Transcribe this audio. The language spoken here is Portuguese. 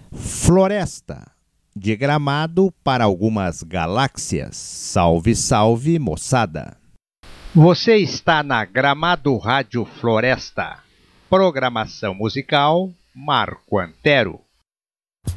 Floresta, de Gramado para algumas galáxias. Salve, salve, moçada! Você está na Gramado Rádio Floresta. Programação musical Marco Antero.